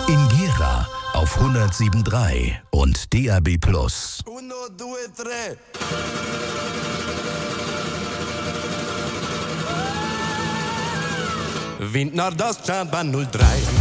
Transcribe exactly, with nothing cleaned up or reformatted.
In Gera auf hundertsieben Komma drei und D A B Plus. Uno, due, tre. Wind Nordost, Schaban null drei.